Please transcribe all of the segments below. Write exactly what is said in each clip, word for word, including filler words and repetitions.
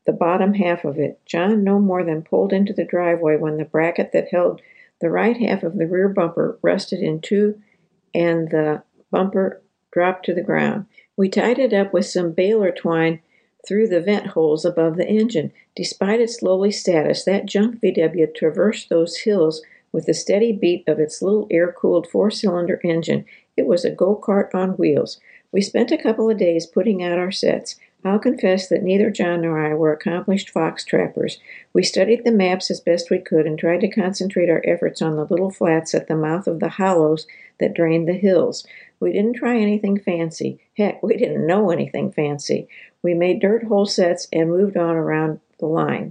the bottom half of it. John no more than pulled into the driveway when the bracket that held the right half of the rear bumper rusted in two and the bumper dropped to the ground. We tied it up with some baler twine through the vent holes above the engine. Despite its lowly status, that junk V W traversed those hills with the steady beat of its little air-cooled four-cylinder engine. It was a go-kart on wheels. We spent a couple of days putting out our sets. I'll confess that neither John nor I were accomplished fox trappers. We studied the maps as best we could and tried to concentrate our efforts on the little flats at the mouth of the hollows that drained the hills. We didn't try anything fancy. Heck, we didn't know anything fancy. We made dirt hole sets and moved on around the line.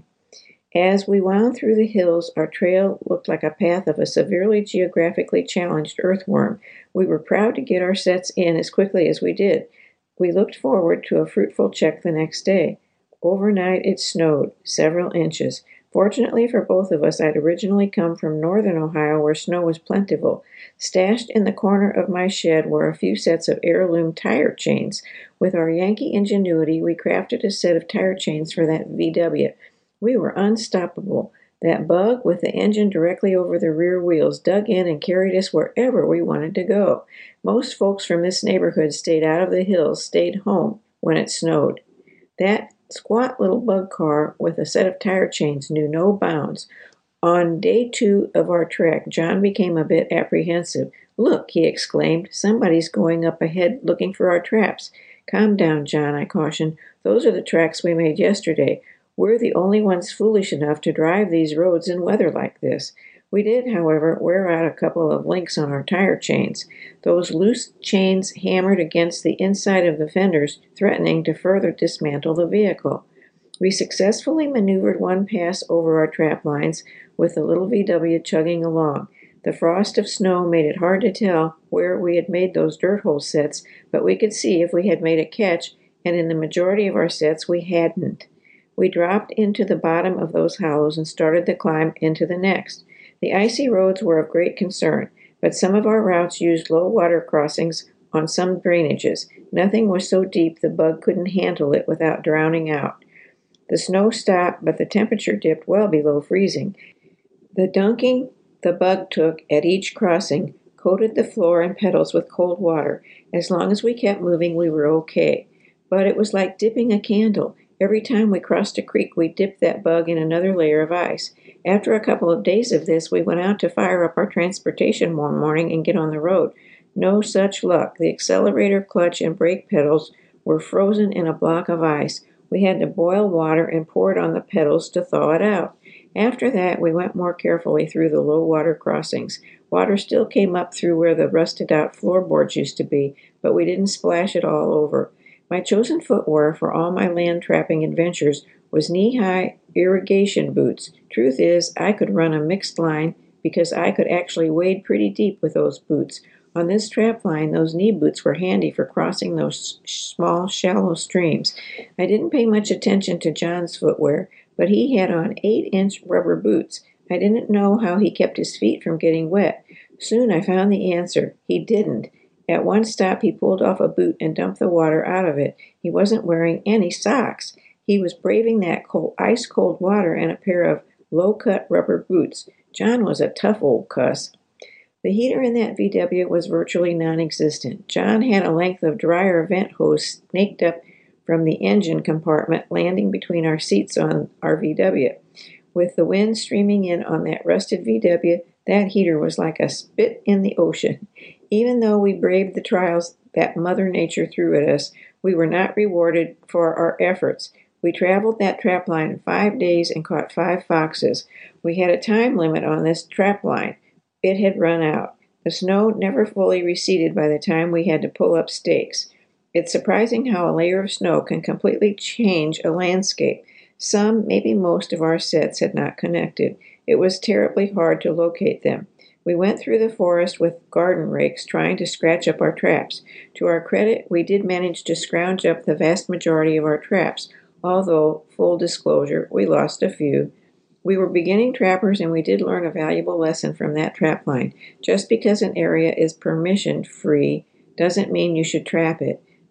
As we wound through the hills, our trail looked like a path of a severely geographically challenged earthworm. We were proud to get our sets in as quickly as we did. We looked forward to a fruitful check the next day. Overnight it snowed, several inches. Fortunately for both of us, I'd originally come from northern Ohio where snow was plentiful. Stashed in the corner of my shed were a few sets of heirloom tire chains. With our Yankee ingenuity, we crafted a set of tire chains for that V W. We were unstoppable. That bug with the engine directly over the rear wheels dug in and carried us wherever we wanted to go. Most folks from this neighborhood stayed out of the hills, stayed home when it snowed. That squat little bug car with a set of tire chains knew no bounds. On day two of our trek, John became a bit apprehensive. "Look," he exclaimed, "somebody's going up ahead looking for our traps." "Calm down, John," I cautioned. "Those are the tracks we made yesterday. We're the only ones foolish enough to drive these roads in weather like this." We did, however, wear out a couple of links on our tire chains. Those loose chains hammered against the inside of the fenders, threatening to further dismantle the vehicle. We successfully maneuvered one pass over our trap lines, with the little V W chugging along. The frost of snow made it hard to tell where we had made those dirt hole sets, but we could see if we had made a catch, and in the majority of our sets we hadn't. We dropped into the bottom of those hollows and started the climb into the next. The icy roads were of great concern, but some of our routes used low water crossings on some drainages. Nothing was so deep the bug couldn't handle it without drowning out. The snow stopped, but the temperature dipped well below freezing. The dunking the bug took at each crossing coated the floor and pedals with cold water. As long as we kept moving, we were okay. But it was like dipping a candle. Every time we crossed a creek, we dipped that bug in another layer of ice. After a couple of days of this, we went out to fire up our transportation one morning and get on the road. No such luck. The accelerator, clutch, and brake pedals were frozen in a block of ice. We had to boil water and pour it on the pedals to thaw it out. After that, we went more carefully through the low water crossings. Water still came up through where the rusted-out floorboards used to be, but we didn't splash it all over. My chosen footwear for all my land trapping adventures was knee-high irrigation boots. Truth is, I could run a mixed line because I could actually wade pretty deep with those boots. On this trap line, those knee boots were handy for crossing those small, shallow streams. I didn't pay much attention to John's footwear, but he had on eight-inch rubber boots. I didn't know how he kept his feet from getting wet. Soon I found the answer. He didn't. At one stop, he pulled off a boot and dumped the water out of it. He wasn't wearing any socks. He was braving that cold, ice-cold water in a pair of low-cut rubber boots. John was a tough old cuss. The heater in that V W was virtually non-existent. John had a length of dryer vent hose snaked up from the engine compartment, landing between our seats on our V W. With the wind streaming in on that rusted V W, that heater was like a spit in the ocean. Even though we braved the trials that Mother Nature threw at us, we were not rewarded for our efforts. We traveled that trap line five days and caught five foxes. We had a time limit on this trap line. It had run out. The snow never fully receded by the time we had to pull up stakes. It's surprising how a layer of snow can completely change a landscape. Some, maybe most of our sets had not connected. It was terribly hard to locate them. We went through the forest with garden rakes trying to scratch up our traps. To our credit, we did manage to scrounge up the vast majority of our traps, although, full disclosure, we lost a few. We were beginning trappers, and we did learn a valuable lesson from that trap line. Just because an area is permission-free doesn't mean you should trap it.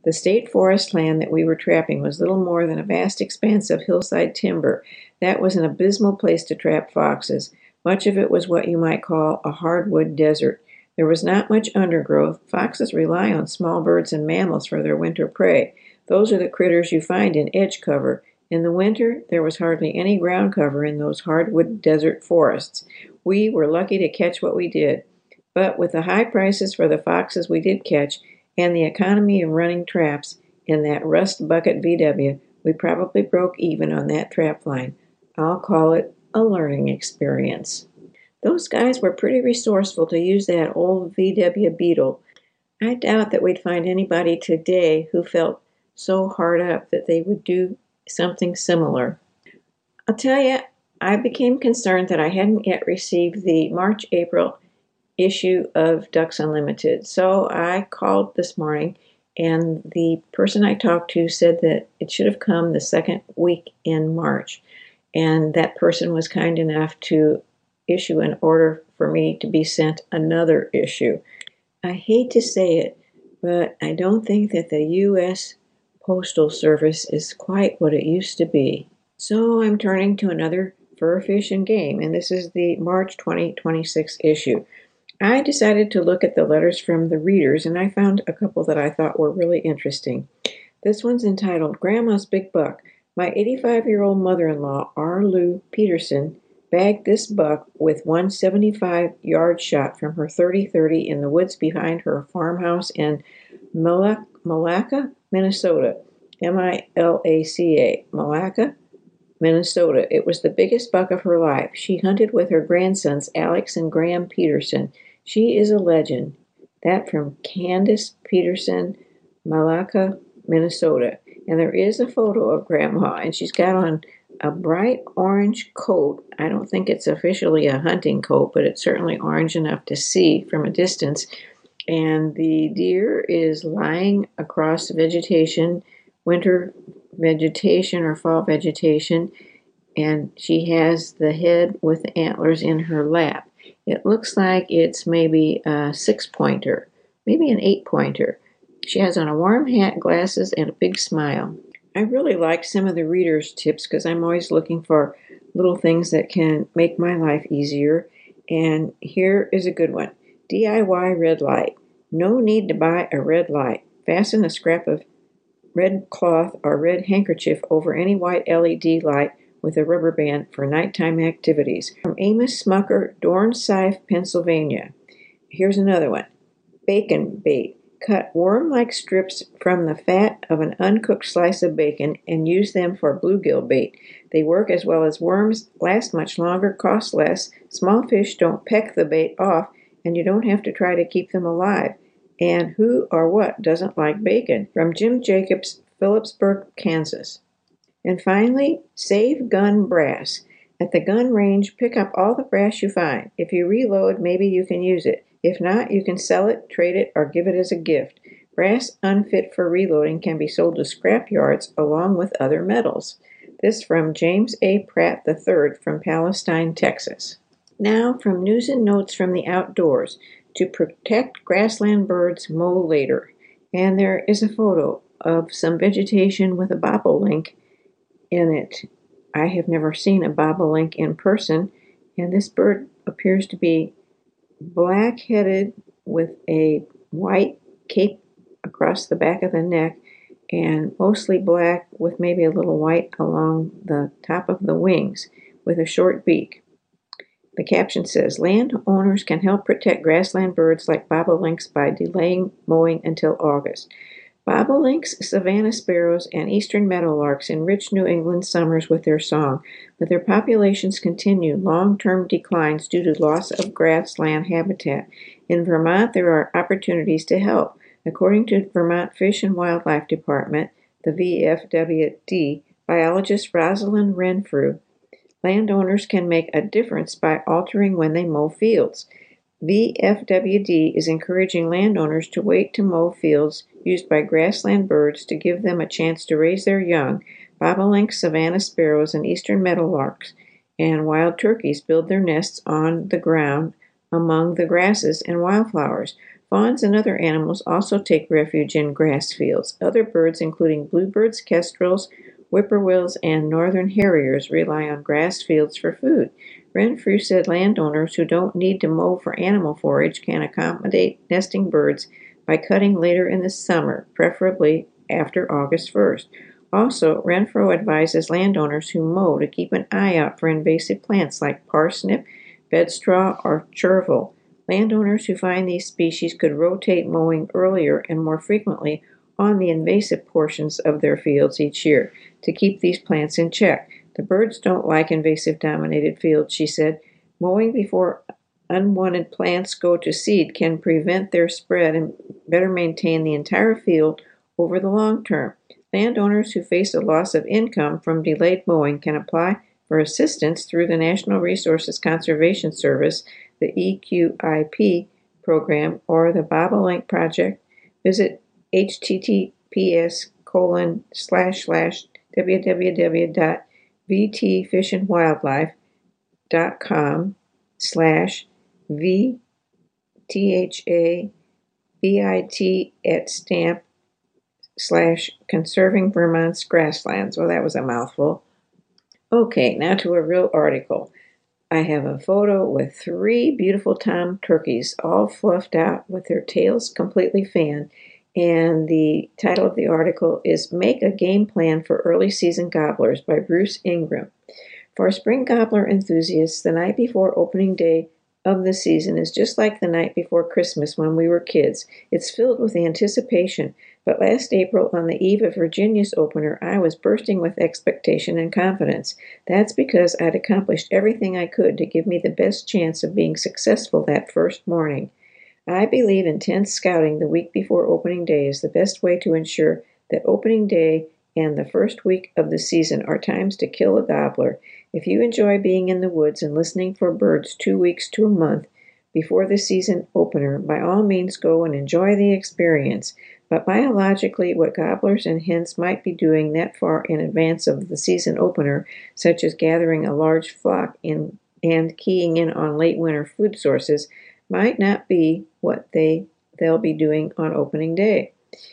The state forest land that we were trapping was little more than a vast expanse of hillside timber. That was an abysmal place to trap foxes. Much of it was what you might call a hardwood desert. There was not much undergrowth. Foxes rely on small birds and mammals for their winter prey. Those are the critters you find in edge cover. In the winter, there was hardly any ground cover in those hardwood desert forests. We were lucky to catch what we did. But with the high prices for the foxes we did catch, and the economy of running traps in that rust bucket V W, we probably broke even on that trap line. I'll call it a learning experience. Those guys were pretty resourceful to use that old V W Beetle. I doubt that we'd find anybody today who felt so hard up that they would do something similar. I'll tell you, I became concerned that I hadn't yet received the March-April issue of Ducks Unlimited. So I called this morning, and the person I talked to said that it should have come the second week in March. And that person was kind enough to issue an order for me to be sent another issue. I hate to say it, but I don't think that the U S Postal Service is quite what it used to be. So I'm turning to another fur, fish, and game, and this is the March twenty twenty-six issue. I decided to look at the letters from the readers, and I found a couple that I thought were really interesting. This one's entitled Grandma's Big Buck. My eighty-five-year-old mother-in-law, R. Lou Peterson, bagged this buck with one seventy-five-yard shot from her thirty thirty in the woods behind her farmhouse in Milaca, Minnesota. M I L A C A, Milaca, Minnesota. It was the biggest buck of her life. She hunted with her grandsons, Alex and Graham Peterson. She is a legend. That from Candace Peterson, Milaca, Minnesota. And there is a photo of Grandma, and she's got on a bright orange coat. I don't think it's officially a hunting coat, but it's certainly orange enough to see from a distance. And the deer is lying across vegetation, winter vegetation or fall vegetation, and she has the head with the antlers in her lap. It looks like it's maybe a six-pointer, maybe an eight-pointer. She has on a warm hat, glasses, and a big smile. I really like some of the readers' tips because I'm always looking for little things that can make my life easier. And here is a good one. D I Y red light. No need to buy a red light. Fasten a scrap of red cloth or red handkerchief over any white L E D light with a rubber band for nighttime activities. From Amos Smucker, Dornsife, Pennsylvania. Here's another one. Bacon bait. Cut worm-like strips from the fat of an uncooked slice of bacon and use them for bluegill bait. They work as well as worms, last much longer, cost less. Small fish don't peck the bait off, and you don't have to try to keep them alive. And who or what doesn't like bacon? From Jim Jacobs, Phillipsburg, Kansas. And finally, save gun brass. At the gun range, pick up all the brass you find. If you reload, maybe you can use it. If not, you can sell it, trade it, or give it as a gift. Brass unfit for reloading can be sold to scrap yards along with other metals. This from James A. Pratt the third from Palestine, Texas. Now from News and Notes from the Outdoors. To protect grassland birds, mow later. And there is a photo of some vegetation with a bobolink in it. I have never seen a bobolink in person, and this bird appears to be black-headed with a white cape across the back of the neck and mostly black with maybe a little white along the top of the wings with a short beak. The caption says, landowners can help protect grassland birds like bobolinks by delaying mowing until August. Bobolinks, savanna sparrows, and eastern meadowlarks enrich New England summers with their song, but their populations continue long-term declines due to loss of grassland habitat. In Vermont, there are opportunities to help. According to Vermont Fish and Wildlife Department, the V F W D, biologist Rosalind Renfrew, landowners can make a difference by altering when they mow fields. V F W D is encouraging landowners to wait to mow fields used by grassland birds to give them a chance to raise their young. Bobolinks, savanna sparrows, and eastern meadowlarks and wild turkeys build their nests on the ground among the grasses and wildflowers. Fawns and other animals also take refuge in grass fields. Other birds, including bluebirds, kestrels, whippoorwills, and northern harriers, rely on grass fields for food. Renfrew said landowners who don't need to mow for animal forage can accommodate nesting birds by cutting later in the summer, preferably after August first. Also, Renfrew advises landowners who mow to keep an eye out for invasive plants like parsnip, bedstraw, or chervil. Landowners who find these species could rotate mowing earlier and more frequently on the invasive portions of their fields each year to keep these plants in check. The birds don't like invasive-dominated fields, she said. Mowing before unwanted plants go to seed can prevent their spread and better maintain the entire field over the long term. Landowners who face a loss of income from delayed mowing can apply for assistance through the National Resources Conservation Service, the E Q I P program, or the Bobolink Project. Visit https colon slash slash www.vtfishandwildlife.com slash v t h a v i t at stamp slash conserving Vermont's grasslands. Well, that was a mouthful. Okay, now to a real article. I have a photo with three beautiful tom turkeys, all fluffed out with their tails completely fanned, and the title of the article is Make a Game Plan for Early Season Gobblers by Bruce Ingram. For spring gobbler enthusiasts, the night before opening day of the season is just like the night before Christmas when we were kids. It's filled with anticipation. But last April, on the eve of Virginia's opener, I was bursting with expectation and confidence. That's because I'd accomplished everything I could to give me the best chance of being successful that first morning. I believe intense scouting the week before opening day is the best way to ensure that opening day and the first week of the season are times to kill a gobbler. If you enjoy being in the woods and listening for birds two weeks to a month before the season opener, by all means go and enjoy the experience. But biologically, what gobblers and hens might be doing that far in advance of the season opener, such as gathering a large flock in, and keying in on late winter food sources, might not be what they, they'll be doing on opening day.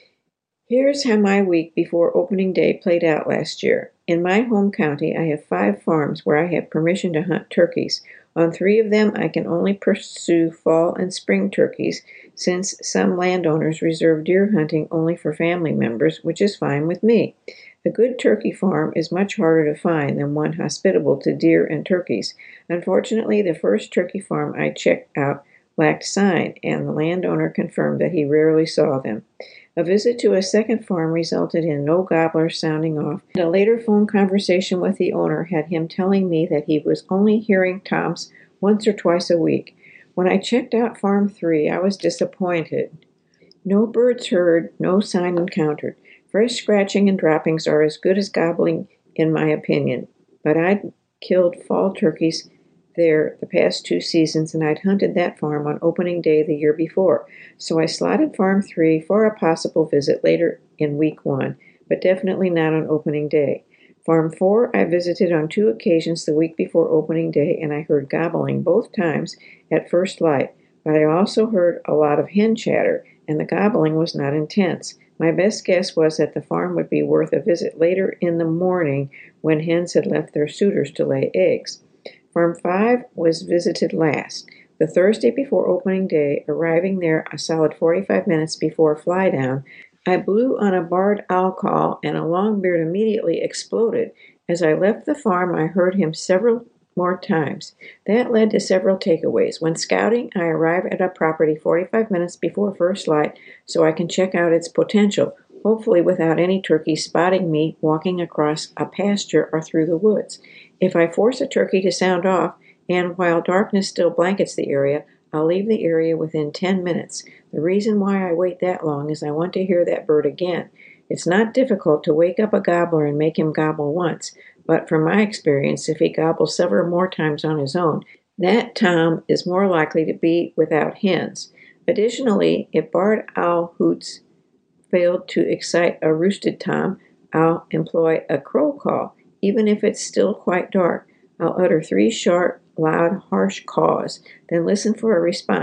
Here's how my week before opening day played out last year. In my home county, I have five farms where I have permission to hunt turkeys. On three of them, I can only pursue fall and spring turkeys, since some landowners reserve deer hunting only for family members, which is fine with me. A good turkey farm is much harder to find than one hospitable to deer and turkeys. Unfortunately, the first turkey farm I checked out lacked sign, and the landowner confirmed that he rarely saw them. A visit to a second farm resulted in no gobblers sounding off, and a later phone conversation with the owner had him telling me that he was only hearing toms once or twice a week. When I checked out Farm three, I was disappointed. No birds heard, no sign encountered. Fresh scratching and droppings are as good as gobbling, in my opinion, but I'd killed fall turkeys there the past two seasons, and I'd hunted that farm on opening day the year before, so I slotted Farm three for a possible visit later in week one, but definitely not on opening day. Farm four I visited on two occasions the week before opening day, and I heard gobbling both times at first light, but I also heard a lot of hen chatter, and the gobbling was not intense. My best guess was that the farm would be worth a visit later in the morning when hens had left their suitors to lay eggs. Farm five was visited last, the Thursday before opening day. Arriving there a solid forty-five minutes before fly down, I blew on a barred owl call, and a longbeard immediately exploded. As I left the farm, I heard him several more times. That led to several takeaways. When scouting, I arrive at a property forty-five minutes before first light so I can check out its potential, hopefully without any turkeys spotting me walking across a pasture or through the woods. If I force a turkey to sound off, and while darkness still blankets the area, I'll leave the area within ten minutes. The reason why I wait that long is I want to hear that bird again. It's not difficult to wake up a gobbler and make him gobble once, but from my experience, if he gobbles several more times on his own, that tom is more likely to be without hens. Additionally, if barred owl hoots failed to excite a roosted tom, I'll employ a crow call. Even if it's still quite dark, I'll utter three sharp, loud, harsh caws, then listen for a response.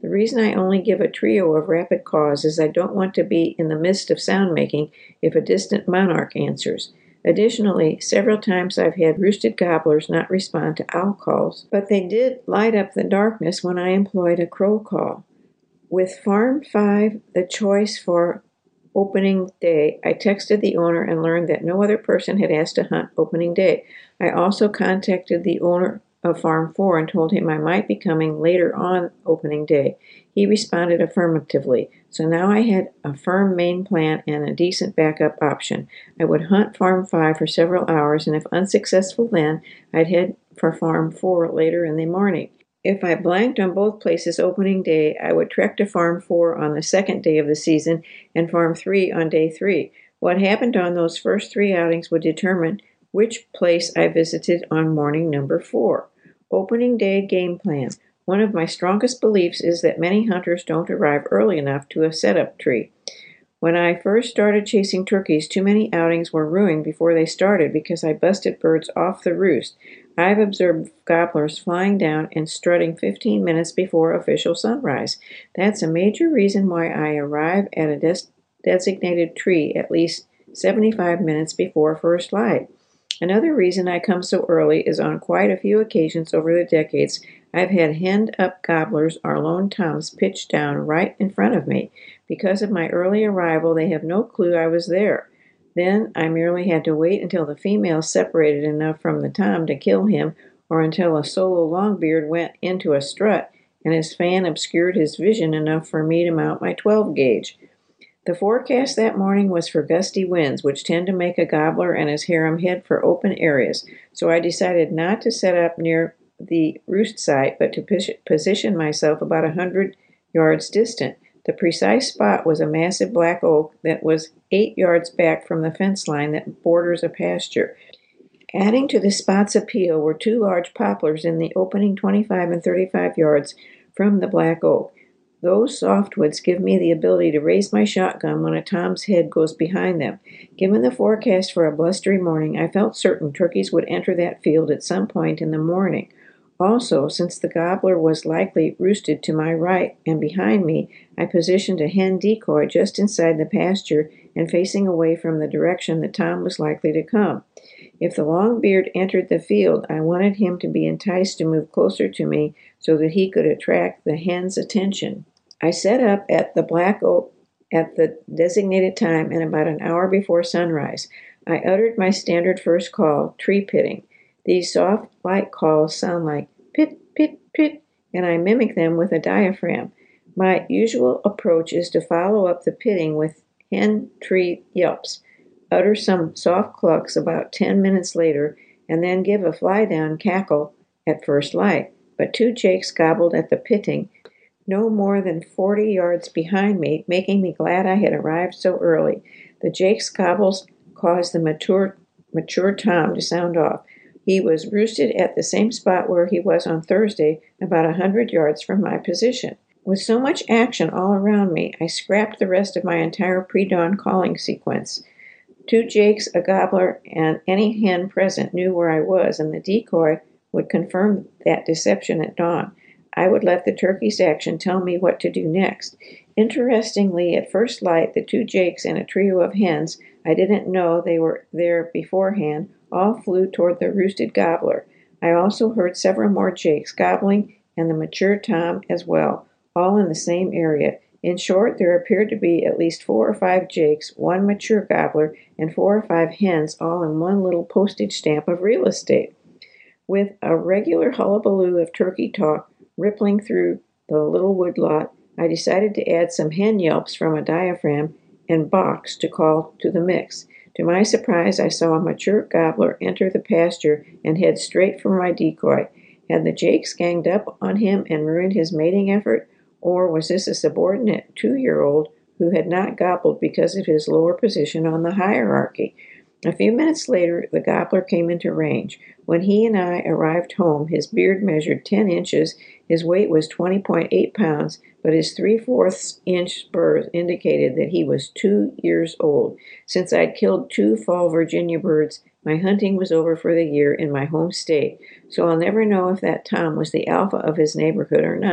The reason I only give a trio of rapid calls is I don't want to be in the midst of sound making if a distant monarch answers. Additionally, several times I've had roosted gobblers not respond to owl calls, but they did light up the darkness when I employed a crow call. With Farm five the choice for opening day, I texted the owner and learned that no other person had asked to hunt opening day. I also contacted the owner of Farm four and told him I might be coming later on opening day. He responded affirmatively, so now I had a firm main plan and a decent backup option. I would hunt Farm five for several hours, and if unsuccessful then, I'd head for Farm four later in the morning. If I blanked on both places opening day, I would trek to Farm four on the second day of the season and Farm three on day three. What happened on those first three outings would determine which place I visited on morning number four. Opening day game plan. One of my strongest beliefs is that many hunters don't arrive early enough to a setup tree. When I first started chasing turkeys, too many outings were ruined before they started because I busted birds off the roost. I've observed gobblers flying down and strutting fifteen minutes before official sunrise. That's a major reason why I arrive at a des- designated tree at least seventy-five minutes before first light. Another reason I come so early is on quite a few occasions over the decades, I've had henned-up gobblers or lone toms pitched down right in front of me. Because of my early arrival, they have no clue I was there. Then I merely had to wait until the female separated enough from the tom to kill him, or until a solo longbeard went into a strut and his fan obscured his vision enough for me to mount my twelve gauge. The forecast that morning was for gusty winds, which tend to make a gobbler and his harem head for open areas, so I decided not to set up near the roost site, but to position myself about a hundred yards distant. The precise spot was a massive black oak that was eight yards back from the fence line that borders a pasture. Adding to the spot's appeal were two large poplars in the opening twenty-five and thirty-five yards from the black oak. Those softwoods give me the ability to raise my shotgun when a tom's head goes behind them. Given the forecast for a blustery morning, I felt certain turkeys would enter that field at some point in the morning. Also, since the gobbler was likely roosted to my right and behind me, I positioned a hen decoy just inside the pasture and facing away from the direction the tom was likely to come. If the longbeard entered the field, I wanted him to be enticed to move closer to me so that he could attract the hen's attention. I set up at the black oak at the designated time and about an hour before sunrise. I uttered my standard first call, tree pitting. These soft, light calls sound like pit, pit, pit, and I mimic them with a diaphragm. My usual approach is to follow up the pitting with hen tree yelps, utter some soft clucks about ten minutes later, and then give a fly-down cackle at first light. But two jakes gobbled at the pitting, no more than forty yards behind me, making me glad I had arrived so early. The jake's gobbles caused the mature, mature tom to sound off. He was roosted at the same spot where he was on Thursday, about a hundred yards from my position. With so much action all around me, I scrapped the rest of my entire pre-dawn calling sequence. Two jakes, a gobbler, and any hen present knew where I was, and the decoy would confirm that deception at dawn. I would let the turkey's action tell me what to do next. Interestingly, at first light, the two jakes and a trio of hens, I didn't know they were there beforehand, all flew toward the roosted gobbler. I also heard several more jakes gobbling and the mature tom as well, all in the same area. In short, there appeared to be at least four or five jakes, one mature gobbler, and four or five hens, all in one little postage stamp of real estate. With a regular hullabaloo of turkey talk rippling through the little woodlot, I decided to add some hen yelps from a diaphragm and box to call to the mix. To my surprise, I saw a mature gobbler enter the pasture and head straight for my decoy. Had the jakes ganged up on him and ruined his mating effort, or was this a subordinate two-year-old who had not gobbled because of his lower position on the hierarchy? A few minutes later, the gobbler came into range. When he and I arrived home, his beard measured ten inches, his weight was twenty point eight pounds, but his three-fourths inch spurs indicated that he was two years old. Since I'd killed two fall Virginia birds, my hunting was over for the year in my home state, so I'll never know if that tom was the alpha of his neighborhood or not.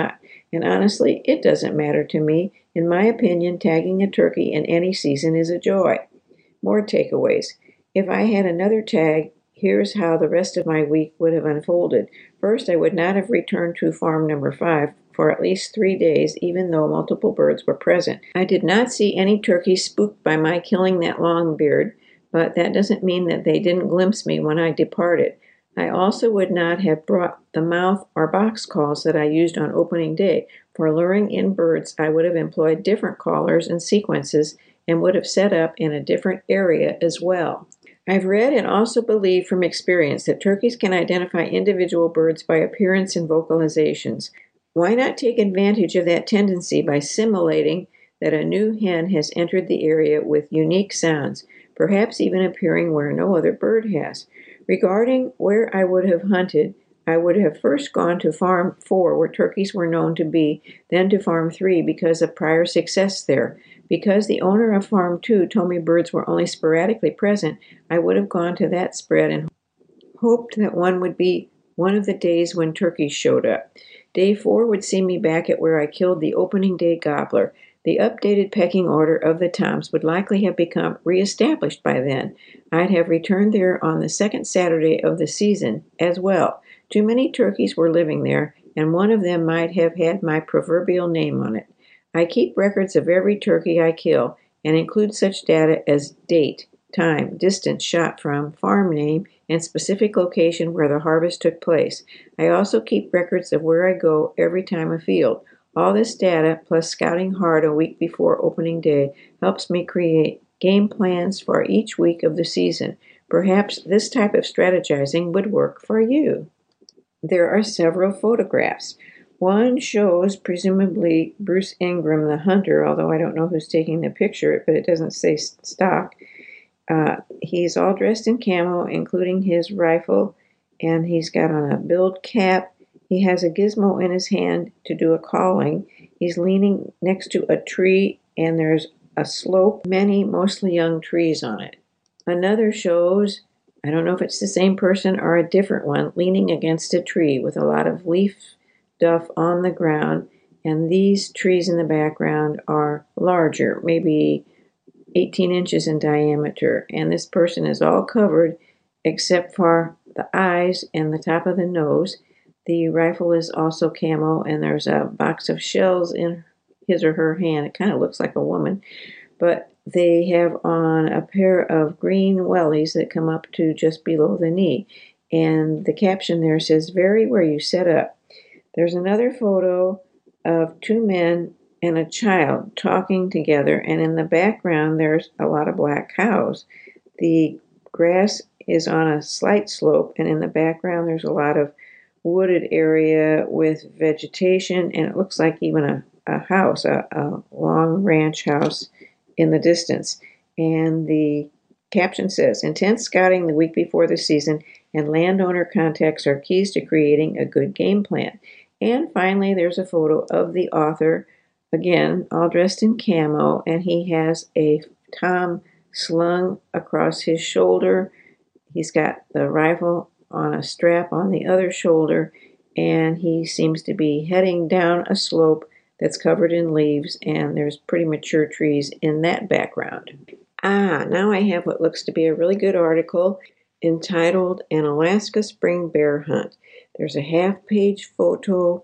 And honestly, it doesn't matter to me. In my opinion, tagging a turkey in any season is a joy. More takeaways. If I had another tag, here's how the rest of my week would have unfolded. First, I would not have returned to farm number five for at least three days, even though multiple birds were present. I did not see any turkeys spooked by my killing that longbeard, but that doesn't mean that they didn't glimpse me when I departed. I also would not have brought the mouth or box calls that I used on opening day. For luring in birds, I would have employed different callers and sequences and would have set up in a different area as well. I've read and also believe from experience that turkeys can identify individual birds by appearance and vocalizations. Why not take advantage of that tendency by simulating that a new hen has entered the area with unique sounds, perhaps even appearing where no other bird has? Regarding where I would have hunted, I would have first gone to farm four, where turkeys were known to be, then to farm three because of prior success there. Because the owner of farm two told me birds were only sporadically present, I would have gone to that spread and hoped that one would be one of the days when turkeys showed up. Day four would see me back at where I killed the opening day gobbler. The updated pecking order of the toms would likely have become reestablished by then. I'd have returned there on the second Saturday of the season as well. Too many turkeys were living there, and one of them might have had my proverbial name on it. I keep records of every turkey I kill and include such data as date, time, distance shot from, farm name, and specific location where the harvest took place. I also keep records of where I go every time afield. All this data, plus scouting hard a week before opening day, helps me create game plans for each week of the season. Perhaps this type of strategizing would work for you. There are several photographs. One shows presumably Bruce Ingram, the hunter, although I don't know who's taking the picture, but it doesn't say stock. Uh, he's all dressed in camo, including his rifle, and he's got on a build cap. He has a gizmo in his hand to do a calling. He's leaning next to a tree, and there's a slope, many mostly young trees on it. Another shows, I don't know if it's the same person or a different one, leaning against a tree with a lot of leaf duff on the ground, and these trees in the background are larger, maybe eighteen inches in diameter, and this person is all covered except for the eyes and the top of the nose. The rifle is also camo, and there's a box of shells in his or her hand. It kind of looks like a woman, but they have on a pair of green wellies that come up to just below the knee, and the caption there says, "Vary where you set up." There's another photo of two men and a child talking together, and in the background there's a lot of black cows. The grass is on a slight slope, and in the background there's a lot of wooded area with vegetation, and it looks like even a, a house, a, a long ranch house in the distance. And the caption says, "Intense scouting the week before the season and landowner contacts are keys to creating a good game plan." And finally, there's a photo of the author, again, all dressed in camo, and he has a tom slung across his shoulder. He's got the rifle on a strap on the other shoulder, and he seems to be heading down a slope that's covered in leaves, and there's pretty mature trees in that background. Ah, now I have what looks to be a really good article entitled "An Alaska Spring Bear Hunt." There's a half-page photo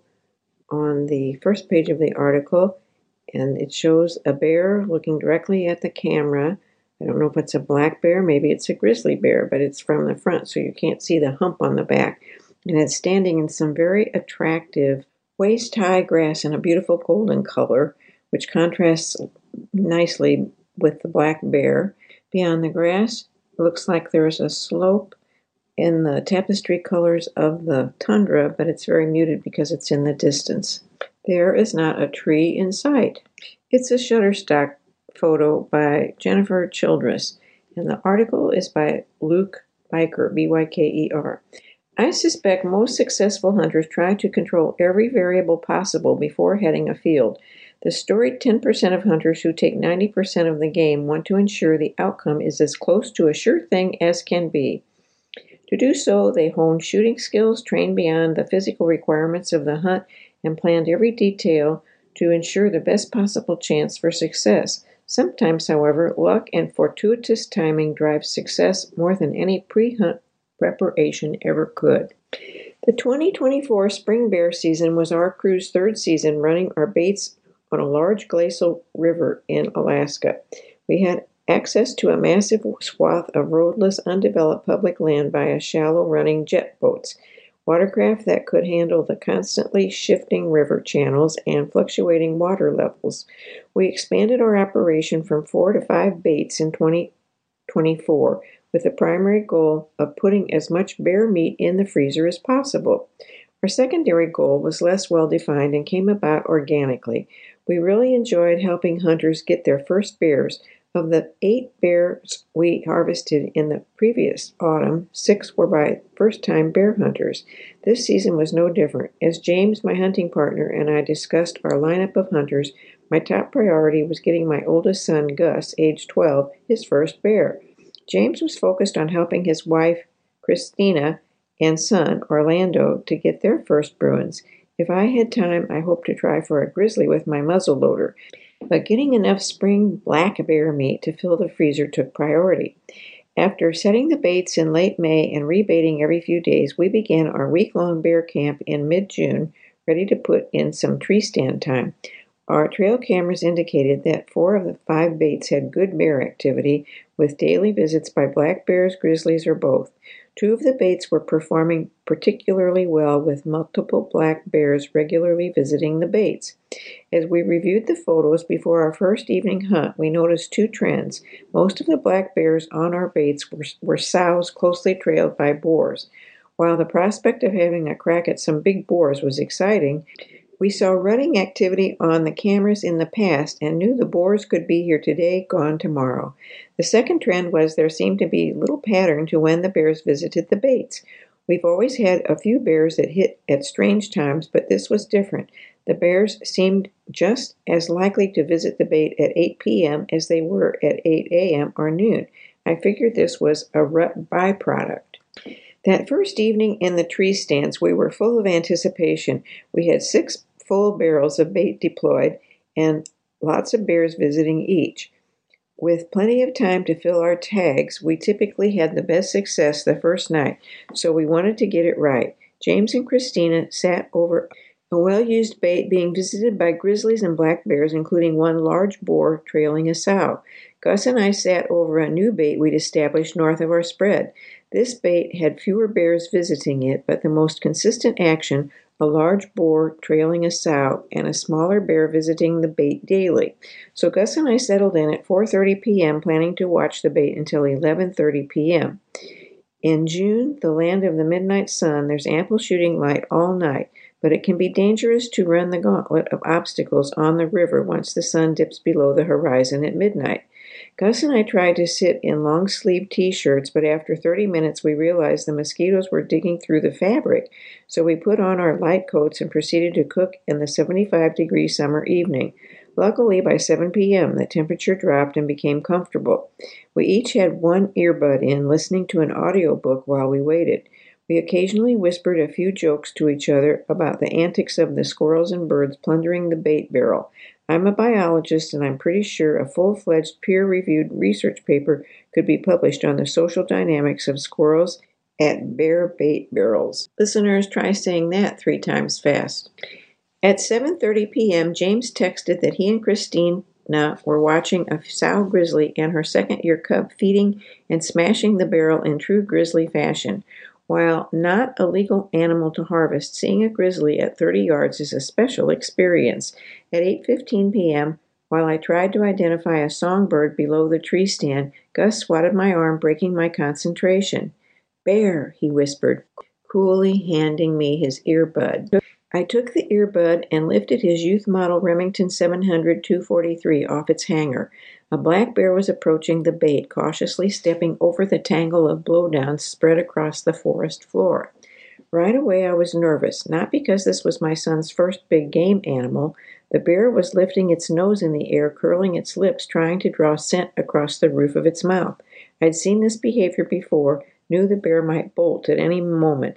on the first page of the article, and it shows a bear looking directly at the camera. I don't know if it's a black bear, maybe it's a grizzly bear, but it's from the front, so you can't see the hump on the back. And it's standing in some very attractive waist-high grass in a beautiful golden color, which contrasts nicely with the black bear. Beyond the grass, it looks like there's a slope in the tapestry colors of the tundra, but it's very muted because it's in the distance. There is not a tree in sight. It's a Shutterstock photo by Jennifer Childress, and the article is by Luke Byker, B Y K E R. I suspect most successful hunters try to control every variable possible before heading afield. The storied ten percent of hunters who take ninety percent of the game want to ensure the outcome is as close to a sure thing as can be. To do so, they hone shooting skills, train beyond the physical requirements of the hunt, and planned every detail to ensure the best possible chance for success. Sometimes, however, luck and fortuitous timing drive success more than any pre-hunt preparation ever could. The twenty twenty-four spring bear season was our crew's third season running our baits on a large glacial river in Alaska. We had access to a massive swath of roadless, undeveloped public land via shallow-running jet boats, watercraft that could handle the constantly shifting river channels and fluctuating water levels. We expanded our operation from four to five baits in twenty twenty-four, with the primary goal of putting as much bear meat in the freezer as possible. Our secondary goal was less well-defined and came about organically. We really enjoyed helping hunters get their first bears. Of the eight bears we harvested in the previous autumn, six were by first-time bear hunters. This season was no different. As James, my hunting partner, and I discussed our lineup of hunters, my top priority was getting my oldest son, Gus, age twelve, his first bear. James was focused on helping his wife, Christina, and son, Orlando, to get their first Bruins. If I had time, I hoped to try for a grizzly with my muzzleloader, but getting enough spring black bear meat to fill the freezer took priority. After setting the baits in late May and rebaiting every few days, we began our week-long bear camp in mid-June, ready to put in some tree stand time. Our trail cameras indicated that four of the five baits had good bear activity, with daily visits by black bears, grizzlies, or both. Two of the baits were performing particularly well, with multiple black bears regularly visiting the baits. As we reviewed the photos before our first evening hunt, we noticed two trends. Most of the black bears on our baits were, were sows closely trailed by boars. While the prospect of having a crack at some big boars was exciting, we saw rutting activity on the cameras in the past and knew the boars could be here today, gone tomorrow. The second trend was there seemed to be little pattern to when the bears visited the baits. We've always had a few bears that hit at strange times, but this was different. The bears seemed just as likely to visit the bait at eight p.m. as they were at eight a.m. or noon. I figured this was a rut byproduct. That first evening in the tree stands, we were full of anticipation. We had six full barrels of bait deployed and lots of bears visiting each. With plenty of time to fill our tags, we typically had the best success the first night, so we wanted to get it right. James and Christina sat over a well-used bait being visited by grizzlies and black bears, including one large boar trailing a sow. Gus and I sat over a new bait we'd established north of our spread. This bait had fewer bears visiting it, but the most consistent action, a large boar trailing a sow and a smaller bear visiting the bait daily. So Gus and I settled in at four thirty p.m., planning to watch the bait until eleven thirty p.m. In June, the land of the midnight sun, there's ample shooting light all night, but it can be dangerous to run the gauntlet of obstacles on the river once the sun dips below the horizon at midnight. Gus and I tried to sit in long-sleeved t-shirts, but after thirty minutes we realized the mosquitoes were digging through the fabric, so we put on our light coats and proceeded to cook in the seventy-five degree summer evening. Luckily, by seven p.m., the temperature dropped and became comfortable. We each had one earbud in, listening to an audiobook while we waited. We occasionally whispered a few jokes to each other about the antics of the squirrels and birds plundering the bait barrel. I'm a biologist, and I'm pretty sure a full-fledged peer-reviewed research paper could be published on the social dynamics of squirrels at bear bait barrels. Listeners, try saying that three times fast. At seven thirty p.m., James texted that he and Christina were watching a sow grizzly and her second-year cub feeding and smashing the barrel in true grizzly fashion. While not a legal animal to harvest, seeing a grizzly at thirty yards is a special experience. At eight fifteen p.m., while I tried to identify a songbird below the tree stand, Gus swatted my arm, breaking my concentration. "Bear," he whispered, coolly handing me his earbud. I took the earbud and lifted his youth model Remington seven hundred two forty-three off its hanger. A black bear was approaching the bait, cautiously stepping over the tangle of blowdowns spread across the forest floor. Right away I was nervous, not because this was my son's first big game animal. The bear was lifting its nose in the air, curling its lips, trying to draw scent across the roof of its mouth. I'd seen this behavior before, knew the bear might bolt at any moment.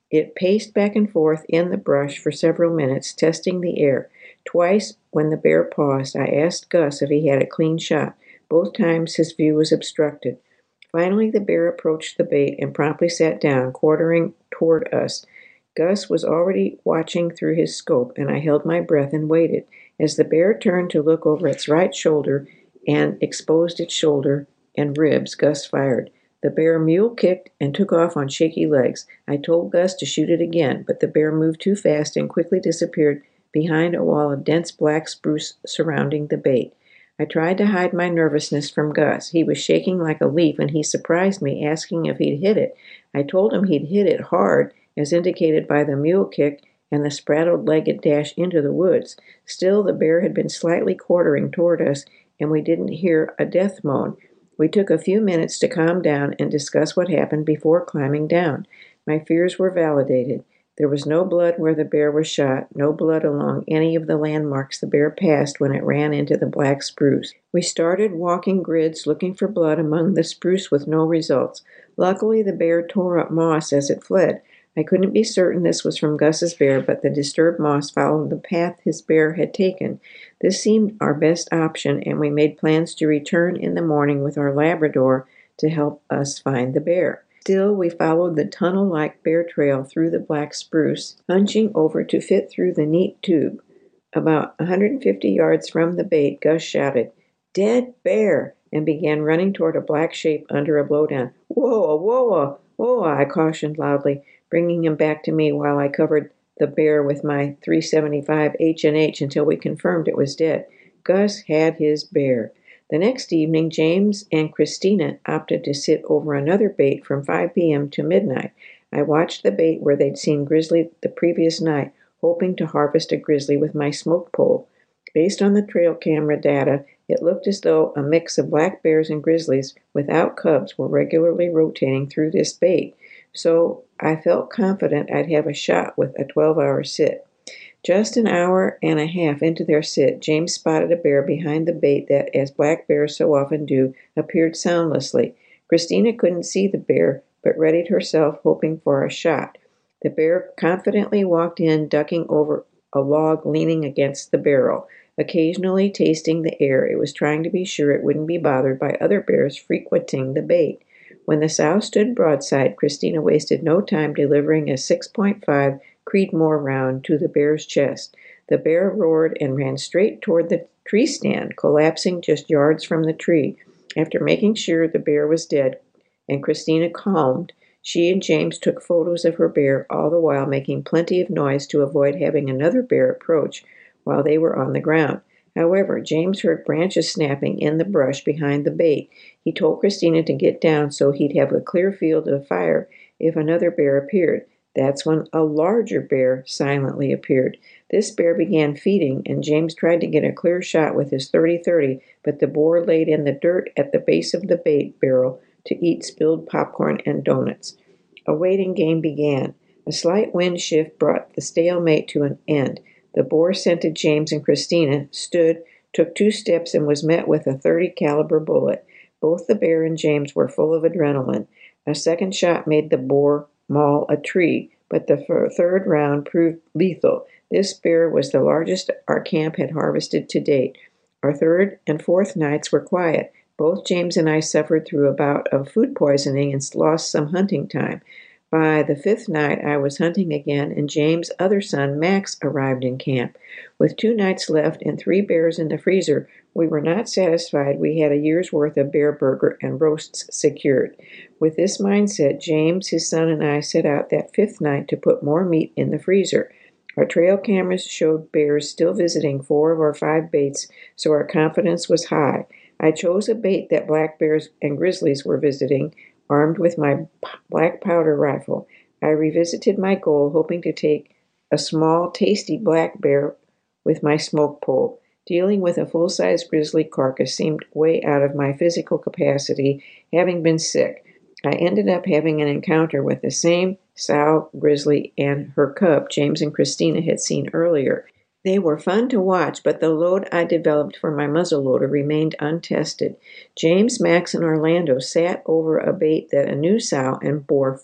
It paced back and forth in the brush for several minutes, testing the air. Twice, when the bear paused, I asked Gus if he had a clean shot. Both times his view was obstructed. Finally, the bear approached the bait and promptly sat down, quartering toward us. Gus was already watching through his scope, and I held my breath and waited. As the bear turned to look over its right shoulder and exposed its shoulder and ribs, Gus fired. The bear mule kicked and took off on shaky legs. I told Gus to shoot it again, but the bear moved too fast and quickly disappeared behind a wall of dense black spruce surrounding the bait. I tried to hide my nervousness from Gus. He was shaking like a leaf, and he surprised me, asking if he'd hit it. I told him he'd hit it hard, as indicated by the mule kick and the spraddled-legged dash into the woods. Still, the bear had been slightly quartering toward us, and we didn't hear a death moan. We took a few minutes to calm down and discuss what happened before climbing down. My fears were validated. There was no blood where the bear was shot, no blood along any of the landmarks the bear passed when it ran into the black spruce. We started walking grids looking for blood among the spruce with no results. Luckily, the bear tore up moss as it fled. I couldn't be certain this was from Gus's bear, but the disturbed moss followed the path his bear had taken. This seemed our best option, and we made plans to return in the morning with our Labrador to help us find the bear. Still, we followed the tunnel-like bear trail through the black spruce, hunching over to fit through the neat tube. About one hundred fifty yards from the bait, Gus shouted, "Dead bear!" and began running toward a black shape under a blowdown. "Whoa, whoa, whoa!" I cautioned loudly, bringing him back to me while I covered the bear with my three seventy-five H and H until we confirmed it was dead. Gus had his bear. The next evening, James and Christina opted to sit over another bait from five p.m. to midnight. I watched the bait where they'd seen grizzly the previous night, hoping to harvest a grizzly with my smoke pole. Based on the trail camera data, it looked as though a mix of black bears and grizzlies without cubs were regularly rotating through this bait, so I felt confident I'd have a shot with a twelve-hour sit. Just an hour and a half into their sit, James spotted a bear behind the bait that, as black bears so often do, appeared soundlessly. Christina couldn't see the bear, but readied herself, hoping for a shot. The bear confidently walked in, ducking over a log leaning against the barrel. Occasionally tasting the air, it was trying to be sure it wouldn't be bothered by other bears frequenting the bait. When the sow stood broadside, Christina wasted no time delivering a six point five Creedmoor round to the bear's chest. The bear roared and ran straight toward the tree stand, collapsing just yards from the tree. After making sure the bear was dead and Christina calmed, she and James took photos of her bear, all the while making plenty of noise to avoid having another bear approach while they were on the ground. However, James heard branches snapping in the brush behind the bait. He told Christina to get down so he'd have a clear field of fire if another bear appeared. That's when a larger bear silently appeared. This bear began feeding, and James tried to get a clear shot with his thirty thirty, but the boar laid in the dirt at the base of the bait barrel to eat spilled popcorn and donuts. A waiting game began. A slight wind shift brought the stalemate to an end. The boar scented James and Christina, stood, took two steps, and was met with a thirty caliber bullet. Both the bear and James were full of adrenaline. A second shot made the boar maul a tree, but the third round proved lethal. This bear was the largest our camp had harvested to date. Our third and fourth nights were quiet. Both James and I suffered through a bout of food poisoning and lost some hunting time. By the fifth night, I was hunting again, and James' other son, Max, arrived in camp. With two nights left and three bears in the freezer, we were not satisfied we had a year's worth of bear burger and roasts secured. With this mindset, James, his son, and I set out that fifth night to put more meat in the freezer. Our trail cameras showed bears still visiting four of our five baits, so our confidence was high. I chose a bait that black bears and grizzlies were visiting, armed with my black powder rifle. I revisited my goal, hoping to take a small, tasty black bear with my smoke pole. Dealing with a full-size grizzly carcass seemed way out of my physical capacity, having been sick. I ended up having an encounter with the same sow grizzly and her cub James and Christina had seen earlier. They were fun to watch, but the load I developed for my muzzleloader remained untested. James, Max, and Orlando sat over a bait that a new sow and boar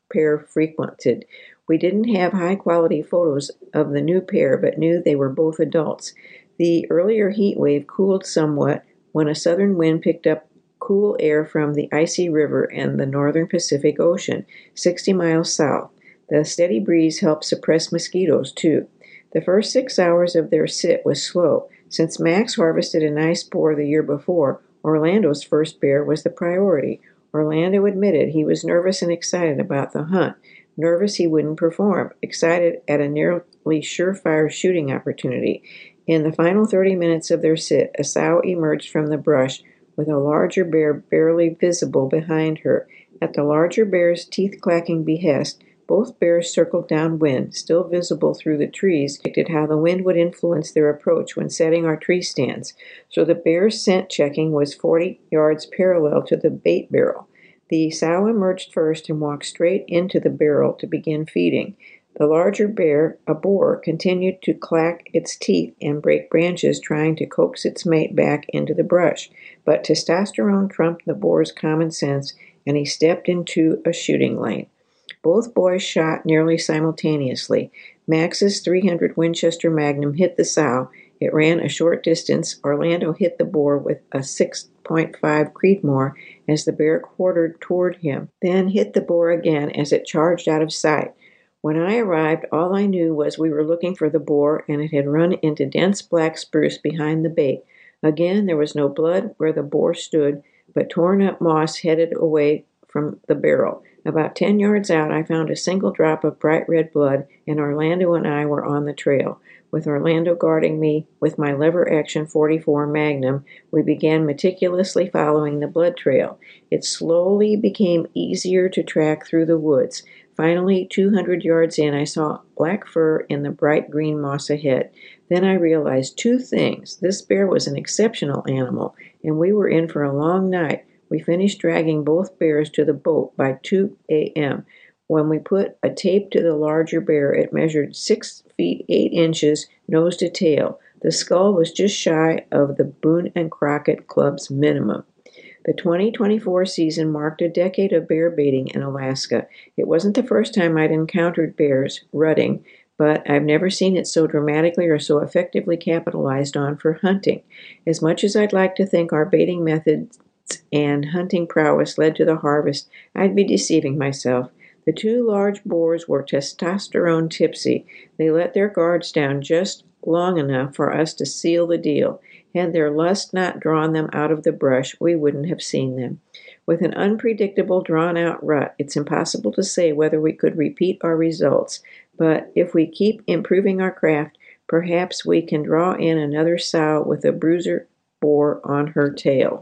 pair frequented. We didn't have high-quality photos of the new pair, but knew they were both adults. The earlier heat wave cooled somewhat when a southern wind picked up cool air from the icy river and the northern Pacific Ocean, sixty miles south. The steady breeze helped suppress mosquitoes, too. The first six hours of their sit was slow. Since Max harvested a nice boar the year before, Orlando's first bear was the priority. Orlando admitted he was nervous and excited about the hunt. Nervous he wouldn't perform, excited at a nearly surefire shooting opportunity. In the final thirty minutes of their sit, a sow emerged from the brush with a larger bear barely visible behind her. At the larger bear's teeth-clacking behest, both bears circled downwind, still visible through the trees, predicted how the wind would influence their approach when setting our tree stands. So the bear's scent checking was forty yards parallel to the bait barrel. The sow emerged first and walked straight into the barrel to begin feeding. The larger bear, a boar, continued to clack its teeth and break branches, trying to coax its mate back into the brush. But testosterone trumped the boar's common sense, and he stepped into a shooting lane. Both boys shot nearly simultaneously. Max's three hundred Winchester Magnum hit the sow. It ran a short distance. Orlando hit the boar with a six point five Creedmoor as the bear quartered toward him, then hit the boar again as it charged out of sight. When I arrived, all I knew was we were looking for the boar, and it had run into dense black spruce behind the bait. Again, there was no blood where the boar stood, but torn-up moss headed away from the barrel. About ten yards out, I found a single drop of bright red blood, and Orlando and I were on the trail. With Orlando guarding me with my lever-action forty-four Magnum, we began meticulously following the blood trail. It slowly became easier to track through the woods. Finally, two hundred yards in, I saw black fur in the bright green moss ahead. Then I realized two things. This bear was an exceptional animal, and we were in for a long night. We finished dragging both bears to the boat by two a.m. When we put a tape to the larger bear, it measured six feet eight inches, nose to tail. The skull was just shy of the Boone and Crockett Club's minimum. The twenty twenty-four season marked a decade of bear baiting in Alaska. It wasn't the first time I'd encountered bears rutting, but I've never seen it so dramatically or so effectively capitalized on for hunting. As much as I'd like to think our baiting methods and hunting prowess led to the harvest, I'd be deceiving myself. The two large boars were testosterone tipsy. They let their guards down just long enough for us to seal the deal. Had their lust not drawn them out of the brush, we wouldn't have seen them. With an unpredictable, drawn-out rut, it's impossible to say whether we could repeat our results. But if we keep improving our craft, perhaps we can draw in another sow with a bruiser boar on her tail.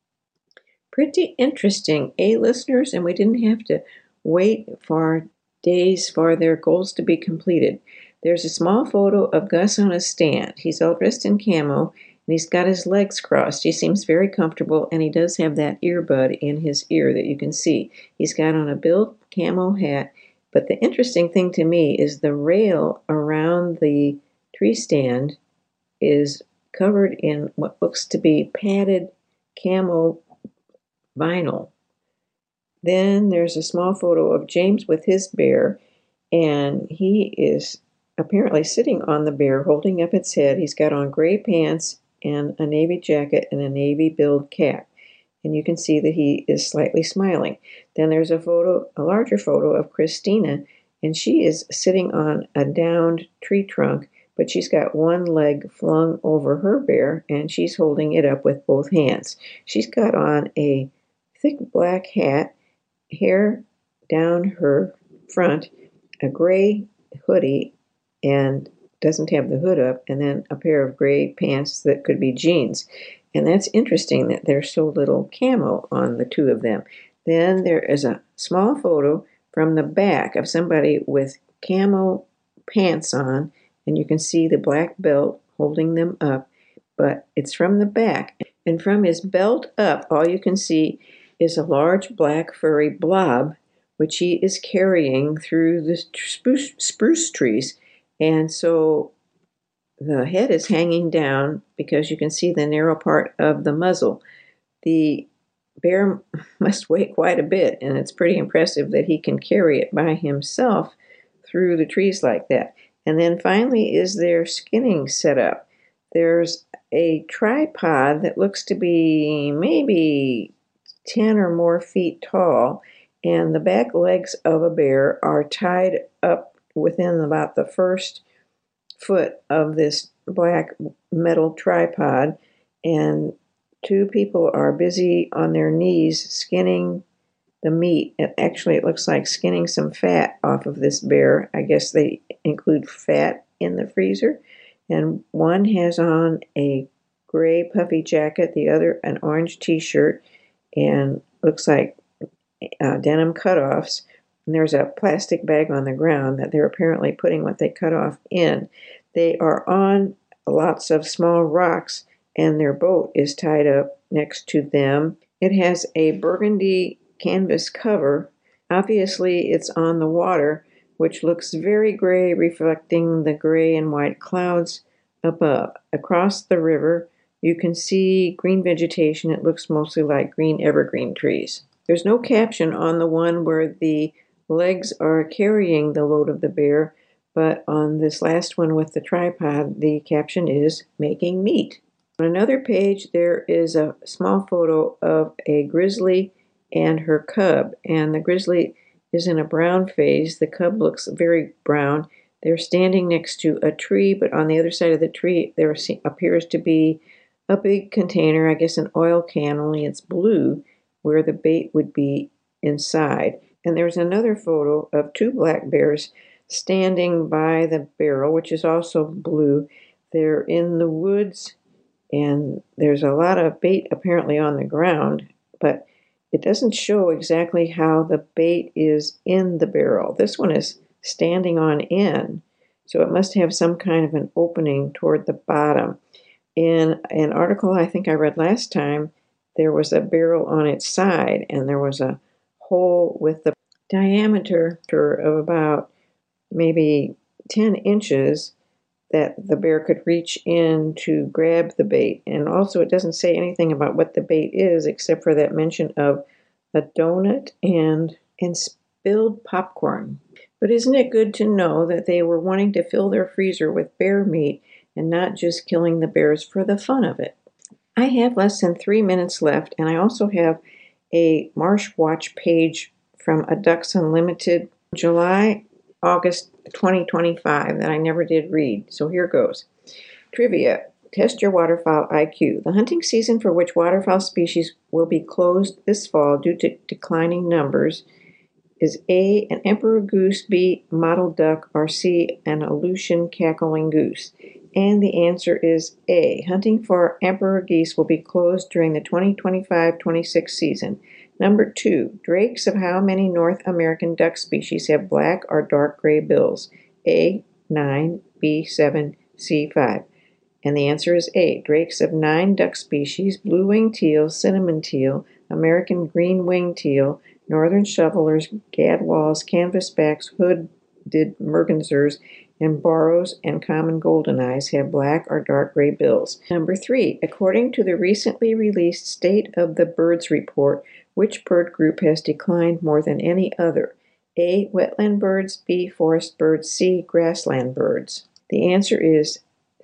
Pretty interesting, eh, listeners? And we didn't have to wait for days for their goals to be completed. There's a small photo of Gus on a stand. He's all dressed in camo, and he's got his legs crossed. He seems very comfortable, and he does have that earbud in his ear that you can see. He's got on a built camo hat, but the interesting thing to me is the rail around the tree stand is covered in what looks to be padded camo vinyl. Then there's a small photo of James with his bear, and he is apparently sitting on the bear, holding up its head. He's got on gray pants and a navy jacket and a navy billed cap. And you can see that he is slightly smiling. Then there's a photo, a larger photo of Christina, and she is sitting on a downed tree trunk, but she's got one leg flung over her bear, and she's holding it up with both hands. She's got on a thick black hat, hair down her front, a gray hoodie, and doesn't have the hood up, and then a pair of gray pants that could be jeans. And that's interesting that there's so little camo on the two of them. Then there is a small photo from the back of somebody with camo pants on, and you can see the black belt holding them up, but it's from the back. And from his belt up, all you can see is a large black furry blob, which he is carrying through the spruce, spruce trees. And so the head is hanging down because you can see the narrow part of the muzzle. The bear must weigh quite a bit, and it's pretty impressive that he can carry it by himself through the trees like that. And then finally is their skinning setup. There's a tripod that looks to be maybe ten or more feet tall, and the back legs of a bear are tied up within about the first foot of this black metal tripod, and two people are busy on their knees skinning the meat. It, actually, it looks like skinning some fat off of this bear. I guess they include fat in the freezer. And one has on a gray puffy jacket, the other an orange t-shirt, and looks like uh, denim cutoffs. And there's a plastic bag on the ground that they're apparently putting what they cut off in. They are on lots of small rocks, and their boat is tied up next to them. It has a burgundy canvas cover. Obviously, it's on the water, which looks very gray, reflecting the gray and white clouds above. Across the river, you can see green vegetation. It looks mostly like green evergreen trees. There's no caption on the one where the legs are carrying the load of the bear, but on this last one with the tripod, the caption is "Making Meat." On another page, there is a small photo of a grizzly and her cub, and the grizzly is in a brown phase. The cub looks very brown. They're standing next to a tree, but on the other side of the tree, there appears to be a big container, I guess an oil can, only it's blue, where the bait would be inside. And there's another photo of two black bears standing by the barrel, which is also blue. They're in the woods, and there's a lot of bait apparently on the ground, but it doesn't show exactly how the bait is in the barrel. This one is standing on end, so it must have some kind of an opening toward the bottom. In an article I think I read last time, there was a barrel on its side, and there was a hole with the diameter of about maybe ten inches that the bear could reach in to grab the bait. And also it doesn't say anything about what the bait is, except for that mention of a donut and, and spilled popcorn. But isn't it good to know that they were wanting to fill their freezer with bear meat and not just killing the bears for the fun of it? I have less than three minutes left, and I also have a Marsh Watch page from a Ducks Unlimited July August twenty twenty-five that I never did read. So here goes. Trivia. Test your waterfowl I Q. The hunting season for which waterfowl species will be closed this fall due to declining numbers is A, an emperor goose, B, mottled duck, or C, an Aleutian cackling goose. And the answer is A. Hunting for emperor geese will be closed during the twenty twenty-five twenty-six season. Number two, drakes of how many North American duck species have black or dark gray bills? A, nine, B, seven, C, five. And the answer is A. Drakes of nine duck species: blue-winged teal, cinnamon teal, American green-winged teal, northern shovelers, gadwalls, canvasbacks, hooded mergansers, and barrows and common goldeneyes have black or dark gray bills. Number three, according to the recently released State of the Birds report, which bird group has declined more than any other? A, wetland birds, B, forest birds, C, grassland birds. The answer is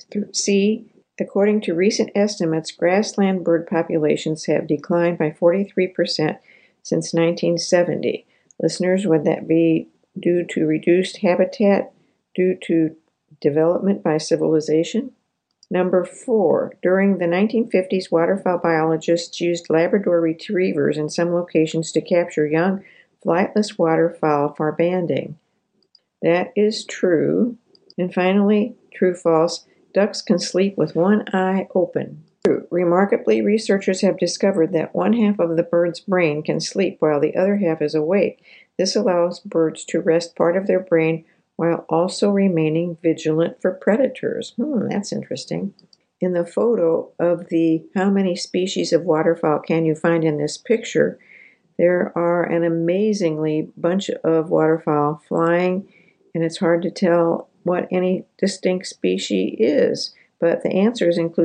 C. According to recent estimates, grassland bird populations have declined by forty-three percent since nineteen seventy. Listeners, would that be due to reduced habitat, due to development by civilization? Number four, during the nineteen fifties, waterfowl biologists used Labrador retrievers in some locations to capture young flightless waterfowl for banding. That is true. And finally, true, false, ducks can sleep with one eye open. True. Remarkably, researchers have discovered that one half of the bird's brain can sleep while the other half is awake. This allows birds to rest part of their brain while also remaining vigilant for predators. Hmm, that's interesting. In the photo of the how many species of waterfowl can you find in this picture, there are an amazingly bunch of waterfowl flying, and it's hard to tell what any distinct species is, but the answers include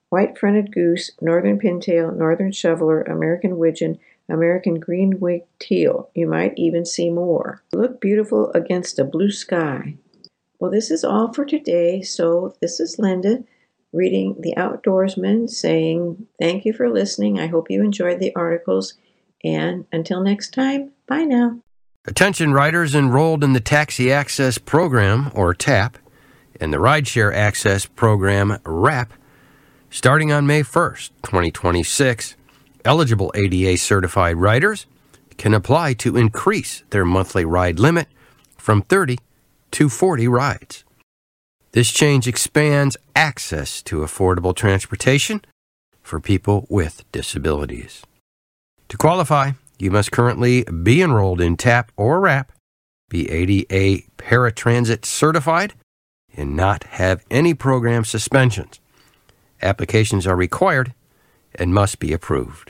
white-fronted goose, northern pintail, northern shoveler, American widgeon, American green-winged teal. You might even see more. Look beautiful against a blue sky. Well, this is all for today. So this is Linda reading The Outdoorsman, saying thank you for listening. I hope you enjoyed the articles. And until next time, bye now. Attention riders enrolled in the Taxi Access Program, or TAP, and the Rideshare Access Program, RAP, starting on May first, twenty twenty-six, eligible A D A-certified riders can apply to increase their monthly ride limit from thirty to forty rides. This change expands access to affordable transportation for people with disabilities. To qualify, you must currently be enrolled in TAP or RAP, be A D A paratransit certified, and not have any program suspensions. Applications are required and must be approved.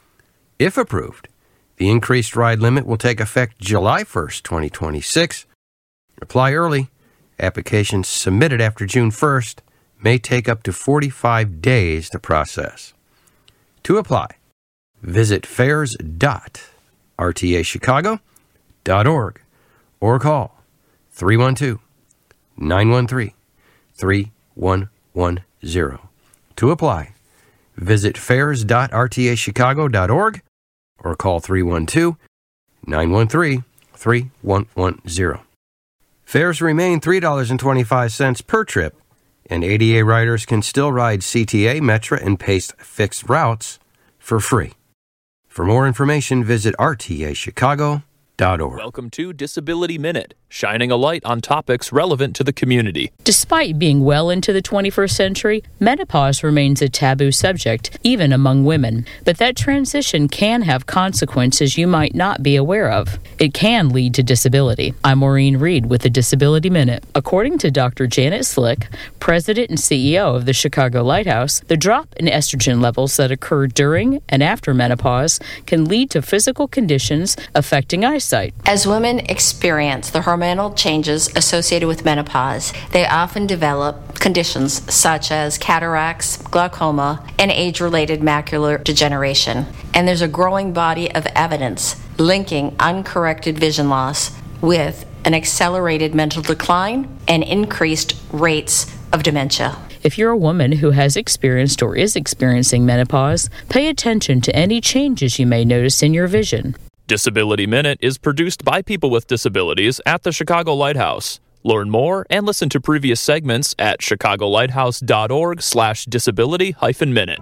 If approved, the increased ride limit will take effect July first, twenty twenty-six. Apply early. Applications submitted after June first may take up to forty-five days to process. To apply, visit fares dot r t a chicago dot org or call three one two, nine one three, three one one zero. To apply, visit fares dot r t a chicago dot org or call three one two, nine one three, three one one zero. Fares remain three dollars and twenty-five cents per trip, and A D A riders can still ride C T A, Metra, and PACE fixed routes for free. For more information, visit r t a chicago dot org. Welcome to Disability Minute, shining a light on topics relevant to the community. Despite being well into the twenty-first century, menopause remains a taboo subject, even among women. But that transition can have consequences you might not be aware of. It can lead to disability. I'm Maureen Reed with the Disability Minute. According to Doctor Janet Slick, president and C E O of the Chicago Lighthouse, the drop in estrogen levels that occur during and after menopause can lead to physical conditions affecting eyesight. As women experience the hormonal changes associated with menopause, they often develop conditions such as cataracts, glaucoma, and age-related macular degeneration. And there's a growing body of evidence linking uncorrected vision loss with an accelerated mental decline and increased rates of dementia. If you're a woman who has experienced or is experiencing menopause, pay attention to any changes you may notice in your vision. Disability Minute is produced by people with disabilities at the Chicago Lighthouse. Learn more and listen to previous segments at chicago lighthouse dot org slash disability hyphen minute.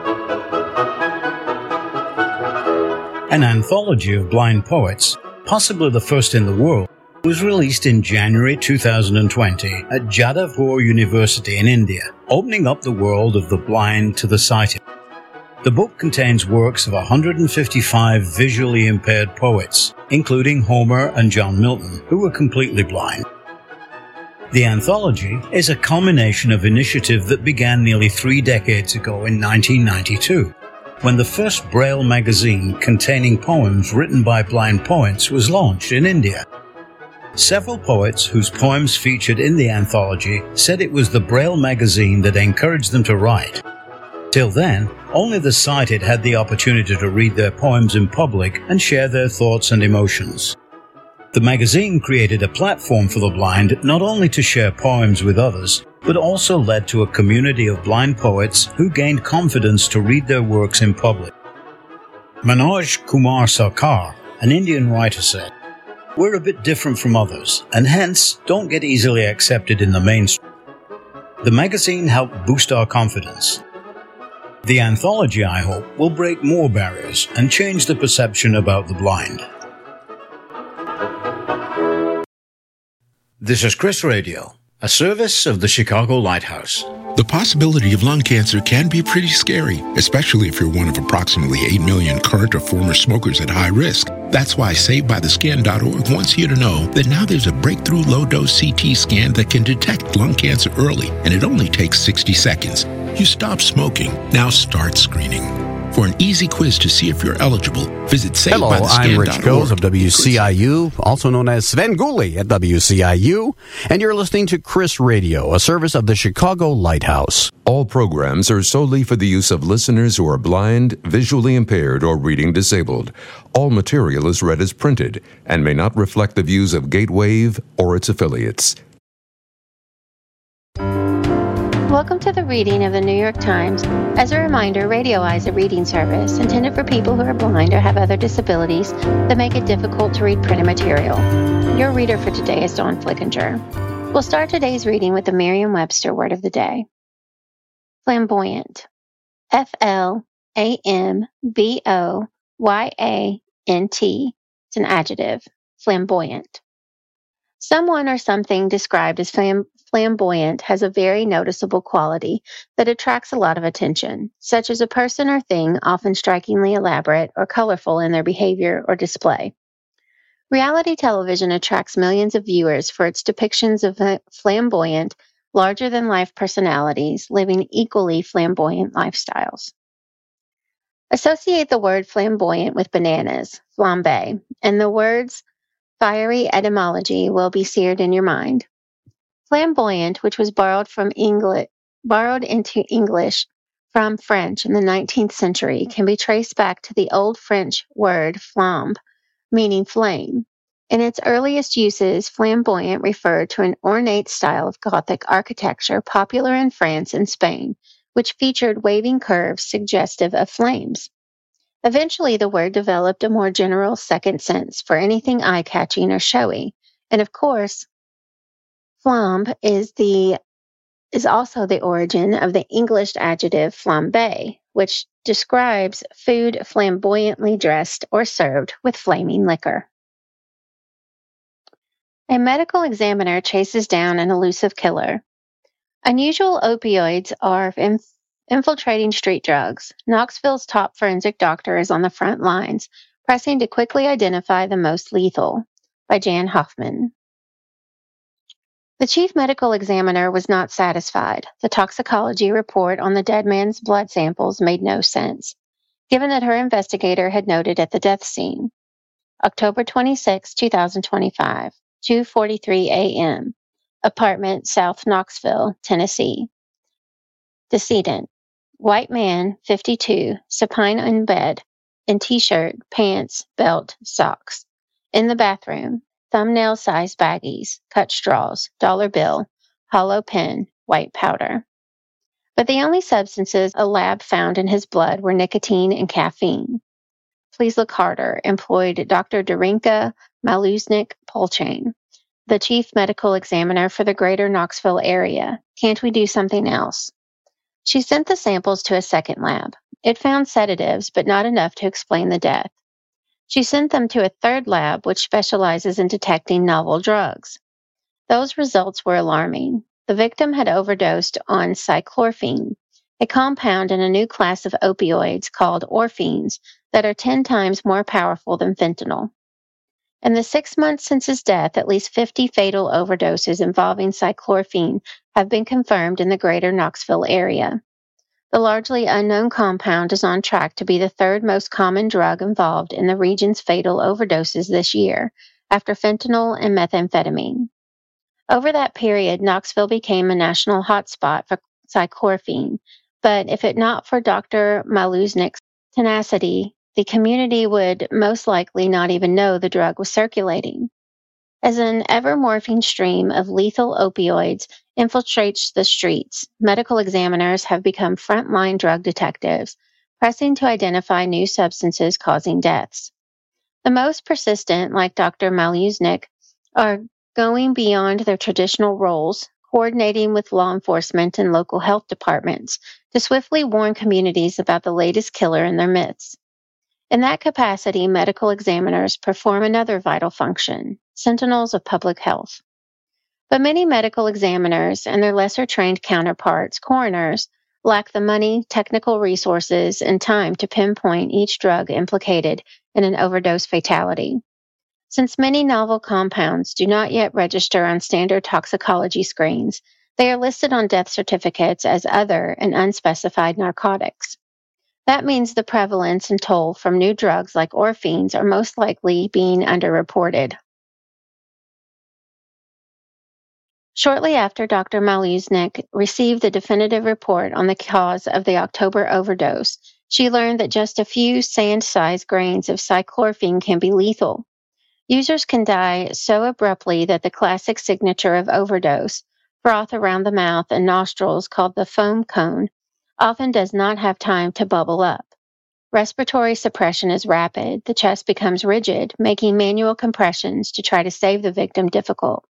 An anthology of blind poets, possibly the first in the world, was released in January two thousand twenty at Jadavpur University in India, opening up the world of the blind to the sighted. The book contains works of one hundred fifty-five visually impaired poets, including Homer and John Milton, who were completely blind. The anthology is a culmination of initiative that began nearly three decades ago in nineteen ninety-two, when the first Braille magazine containing poems written by blind poets was launched in India. Several poets whose poems featured in the anthology said it was the Braille magazine that encouraged them to write. Till then, only the sighted had the opportunity to read their poems in public and share their thoughts and emotions. The magazine created a platform for the blind not only to share poems with others, but also led to a community of blind poets who gained confidence to read their works in public. Manoj Kumar Sarkar, an Indian writer, said, "We're a bit different from others, and hence don't get easily accepted in the mainstream. The magazine helped boost our confidence. The anthology, I hope, will break more barriers and change the perception about the blind." This is Chris Radio, a service of the Chicago Lighthouse. The possibility of lung cancer can be pretty scary, especially if you're one of approximately eight million current or former smokers at high risk. That's why Saved By The Scan dot org wants you to know that now there's a breakthrough low-dose C T scan that can detect lung cancer early, and it only takes sixty seconds. You stop smoking, now start screening. For an easy quiz to see if you're eligible, visit saved Hello, by the scan dot org. I'm Rich Coes of W C I U, also known as Sven Gulli at W C I U, and you're listening to Chris Radio, a service of the Chicago Lighthouse. All programs are solely for the use of listeners who are blind, visually impaired, or reading disabled. All material is read as printed and may not reflect the views of Gatewave or its affiliates. Welcome to the reading of the New York Times. As a reminder, Radio Eye is a reading service intended for people who are blind or have other disabilities that make it difficult to read printed material. Your reader for today is Dawn Flickinger. We'll start today's reading with the Merriam-Webster word of the day. Flamboyant. F L A M B O Y A N T. It's an adjective. Flamboyant. Someone or something described as flam- flamboyant has a very noticeable quality that attracts a lot of attention, such as a person or thing often strikingly elaborate or colorful in their behavior or display. Reality television attracts millions of viewers for its depictions of flamboyant, larger-than-life personalities living equally flamboyant lifestyles. Associate the word flamboyant with bananas, flambe, and the words fiery etymology will be seared in your mind. Flamboyant, which was borrowed from English, borrowed into English from French in the nineteenth century, can be traced back to the Old French word flambe, meaning flame. In its earliest uses, flamboyant referred to an ornate style of Gothic architecture popular in France and Spain, which featured waving curves suggestive of flames. Eventually, the word developed a more general second sense for anything eye-catching or showy, and of course, flambe is the is also the origin of the English adjective flambe, which describes food flamboyantly dressed or served with flaming liquor. A medical examiner chases down an elusive killer. Unusual opioids are inf- infiltrating street drugs. Knoxville's top forensic doctor is on the front lines, pressing to quickly identify the most lethal, by Jan Hoffman. The chief medical examiner was not satisfied. The toxicology report on the dead man's blood samples made no sense, given that her investigator had noted at the death scene. October twenty-sixth, twenty twenty-five, two forty-three a.m., apartment, South Knoxville, Tennessee. Decedent, white man, fifty-two, supine in bed, in t-shirt, pants, belt, socks. In the bathroom, thumbnail-sized baggies, cut straws, dollar bill, hollow pen, white powder. But the only substances a lab found in his blood were nicotine and caffeine. Please look harder, employed Doctor Darinka Maluznik-Polchain, the chief medical examiner for the greater Knoxville area. Can't we do something else? She sent the samples to a second lab. It found sedatives, but not enough to explain the death. She sent them to a third lab, which specializes in detecting novel drugs. Those results were alarming. The victim had overdosed on cyclorphine, a compound in a new class of opioids called orphines that are ten times more powerful than fentanyl. In the six months since his death, at least fifty fatal overdoses involving cyclorphine have been confirmed in the greater Knoxville area. The largely unknown compound is on track to be the third most common drug involved in the region's fatal overdoses this year, after fentanyl and methamphetamine. Over that period, Knoxville became a national hotspot for cyclorphine, but if it not for Doctor Maluznik's tenacity, the community would most likely not even know the drug was circulating. As an ever-morphing stream of lethal opioids infiltrates the streets, medical examiners have become frontline drug detectives, pressing to identify new substances causing deaths. The most persistent, like Doctor Maluznik, are going beyond their traditional roles, coordinating with law enforcement and local health departments to swiftly warn communities about the latest killer in their midst. In that capacity, medical examiners perform another vital function, sentinels of public health. But many medical examiners and their lesser-trained counterparts, coroners, lack the money, technical resources, and time to pinpoint each drug implicated in an overdose fatality. Since many novel compounds do not yet register on standard toxicology screens, they are listed on death certificates as other and unspecified narcotics. That means the prevalence and toll from new drugs like orphines are most likely being underreported. Shortly after Doctor Maluznik received the definitive report on the cause of the October overdose, she learned that just a few sand-sized grains of cyclorphine can be lethal. Users can die so abruptly that the classic signature of overdose, froth around the mouth and nostrils called the foam cone, often does not have time to bubble up. Respiratory suppression is rapid. The chest becomes rigid, making manual compressions to try to save the victim difficult.